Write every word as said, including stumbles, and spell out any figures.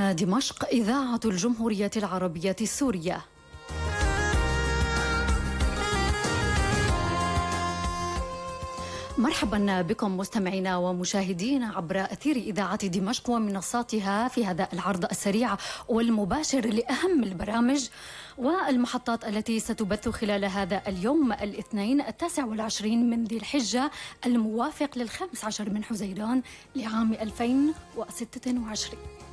هنا دمشق، إذاعة الجمهورية العربية السورية. مرحبا بكم مستمعينا ومشاهدينا عبر أثير إذاعة دمشق ومنصاتها في هذا العرض السريع والمباشر لأهم البرامج والمحطات التي ستبث خلال هذا اليوم الاثنين التاسع والعشرين من ذي الحجة الموافق للخامس عشر من حزيران لعام ألفين وستة وعشرين.